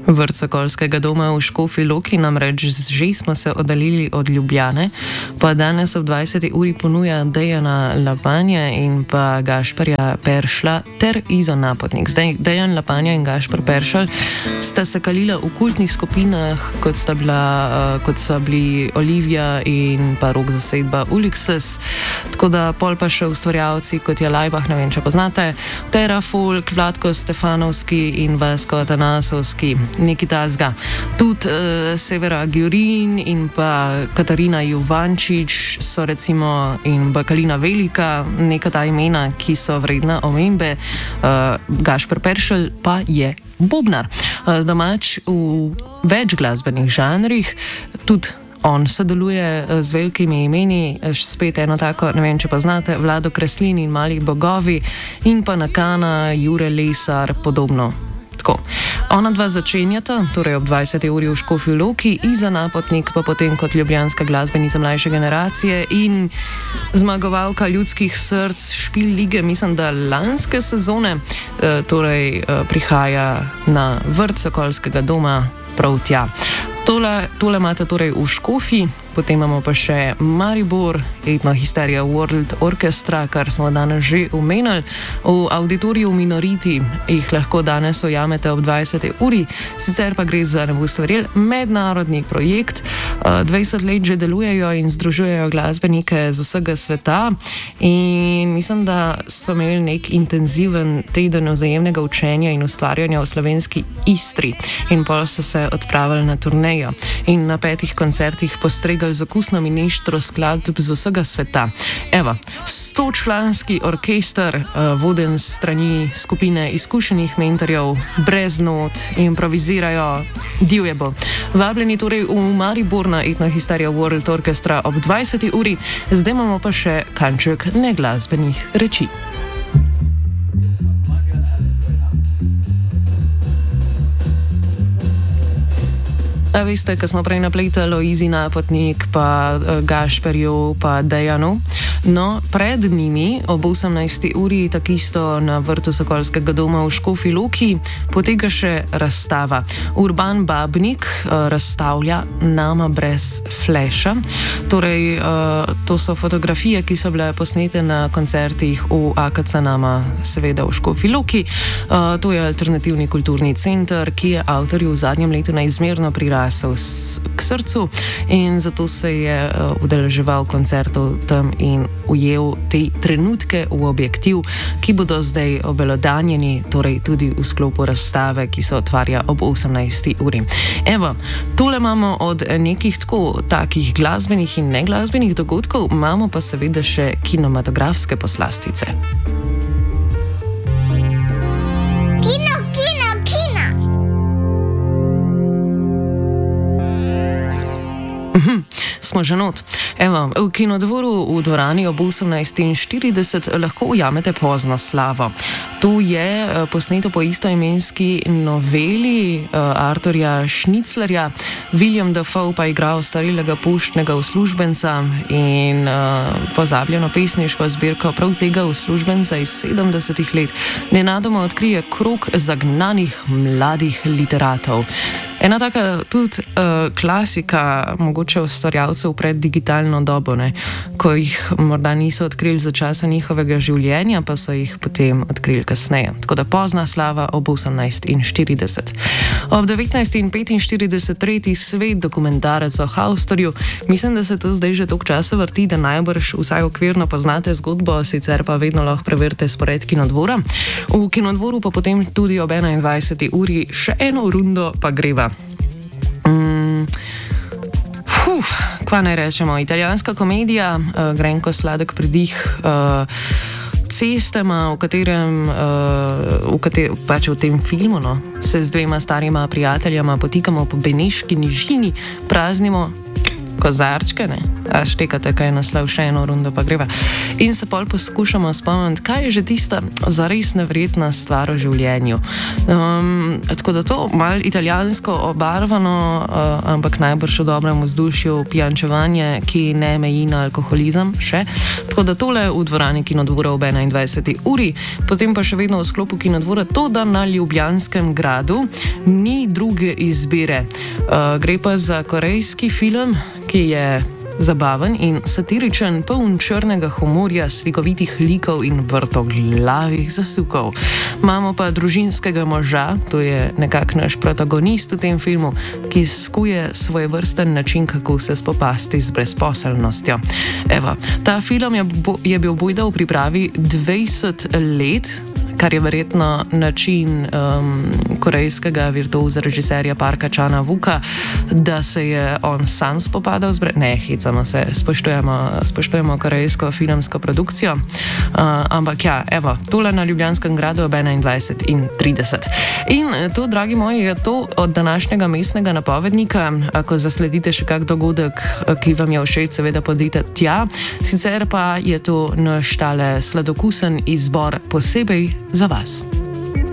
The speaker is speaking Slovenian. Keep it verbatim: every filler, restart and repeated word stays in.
Vrt Sokolskega doma v Škofji Loki namreč že smo se oddaljili od Ljubljane, pa danes ob dvajseti uri ponuja Dejana Lapanja in pa Gašperja Peršla ter Izo Napotnik. Zdaj, Dejan Lapanja in Gašper Peršl sta se kalila v kultnih skupinah, kot sta bila, uh, kot so bili Olivia in pa rock zasedba Ulixes, tako da pol pa še ustvarjalci, kot je Lajbah, ne vem, če poznate, Tera Folk, Vlatko Stefanovski in Vasko Atanasovski. Nekaj tazga. Tudi uh, Severa Gjurin in pa Katarina Juvančič so recimo in Bakalina Velika, neka ta imena, ki so vredna omembe. Uh, Gašper Peršl pa je bobnar. Uh, domač v več glasbenih žanrih, tudi on sodeluje z velikimi imeni, spet eno tako, ne vem, če poznate, Vlado Kreslin in Mali bogovi in pa Nakana, Jure Lesar, podobno. Tako. Ona dva začenjata, torej ob dvajseti uri v Škofji Loki, Iza Napotnik pa potem kot ljubljanska glasbenica mlajše generacije in zmagovalka ljudskih src Špil lige, mislim, da lanske sezone, e, torej e, prihaja na Vrt Sokolskega doma prav tja. Tole, tole imate torej v Škofji, potem imamo pa še Maribor, Etnohisterija World Orchestra, kar smo danes že omenili. V auditoriju Minoriti jih lahko danes ujamete ob dvajseti uri, sicer pa gre za, ne boste verjeli, mednarodni projekt. dvajset let že delujejo in združujejo glasbenike z vsega sveta in mislim, da so imeli nek intenziven teden vzajemnega učenja in ustvarjanja v slovenski Istri in pol so se odpravili na turnejo in na petih koncertih postregali z okusno mineštro skladb z vsega sveta. Evo, stočlanski orkester, uh, voden s strani skupine izkušenih mentorjev, brez not, improvizirajo, divje bo. Vabljeni torej v Maribor na Etnohisterija World Orchestra ob dvajseti uri, zdaj imamo pa še kanček neglasbenih reči. A veste, ko smo prej napletali o Izi Napotnik, pa uh, Gašperju, pa Dejanu, no, pred njimi ob osemnajsti uri takisto na Vrtu Sokolskega doma v Škofji Loki poteka še razstava. Urban Babnik uh, razstavlja Nama brez fleša, torej uh, to so fotografije, ki so bile posnete na koncertih v A K C Nama, seveda v Škofji Loki. Uh, to je alternativni kulturni center, ki je avtorju v zadnjem letu neizmerno prirasel k srcu in zato se je uh, udeleževal koncertov tam in ujel te trenutke v objektiv, ki bodo zdaj obelodanjeni, torej tudi v sklopu razstave, ki se otvarja ob osemnajsti uri. Evo, tole imamo od nekih tako takih glasbenih in neglasbenih dogodkov, imamo pa seveda še kinematografske poslastice. Uhum, smo že not. Evo, v Kinodvoru v dvorani ob osemnajst štirideset lahko ujamete Pozno slavo. To je uh, posneto po istoimenski noveli uh, Arturja Šniclerja. William Dafoe pa igral starilega poštnega uslužbenca in uh, pozabljeno pesniško zbirko prav tega uslužbenca iz sedemdesetih let nenadoma odkrije krog zagnanih mladih literatov. Ena taka tudi uh, klasika mogoče ustvarjalcev pred digitalno dobo, ne? Ko jih morda niso odkrili za časa njihovega življenja, pa so jih potem odkrili kasneje. Tako da Pozna slava ob osemnajst štirideset. Ob devetnajst petinštirideset tretji svet, dokumentarec o Haustorju. Mislim, da se to zdaj že toliko časa vrti, da najbrž vsaj okvirno poznate zgodbo, sicer pa vedno lahko preverite spored Kinodvora. V Kinodvoru pa potem tudi ob enaindvajseti uri še eno rundo pa greva. Mm. Uf, kva naj rečemo, italijanska komedija, uh, grenko sladek pridih uh, cestama, v katerem, uh, v kater, pač v tem filmu, no, se z dvema starima prijateljama potikamo po Beneški nižini, praznimo kozarčke, ne? A štekate, kaj je naslov, še eno rundo pa greva. In se pol poskušamo spomniti, kaj je že tista zares neverjetna stvar v življenju. Um, tako da to malo italijansko obarvano, uh, ampak najbrž v dobrem vzdušju pijančevanje, ki ne meji na alkoholizem še. Tako da tole v dvorani Kinodvora ob enaindvajseti uri, potem pa še vedno v sklopu Kinodvora to, da na Ljubljanskem gradu ni druge izbire. Uh, gre pa za korejski film, ki je zabaven in satiričen, poln črnega humorja, slikovitih likov in vrtoglavih zasukov. Imamo pa družinskega moža, to je nekak naš protagonist v tem filmu, ki skuje svoj vrsten način, kako se spopasti z brezposelnostjo. Evo, ta film je, bo, je bil bojda v pripravi dvajset let, kar je verjetno način um, korejskega virtuoza režiserja Parka Chana-wooka, da se je on sam spopadal z bre... Ne, hecamo se, spoštujemo, spoštujemo korejsko filmsko produkcijo. Uh, ampak ja, evo, tole na Ljubljanskem gradu ob enaindvajset in trideset. In to, dragi moji, je to od današnjega mestnega napovednika. Ako zasledite še kak dogodek, ki vam je všeč, seveda podite tja. Sicer pa je to naš tale sladokusen izbor posebej za vas.